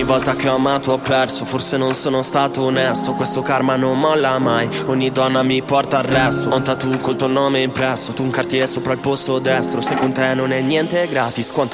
Ogni volta che ho amato ho perso, forse non sono stato onesto. Questo karma non molla mai, ogni donna mi porta al resto. Ho un tattoo col tuo nome impresso, tu un cartiere sopra il polso destro. Se con te non è niente gratis, quanto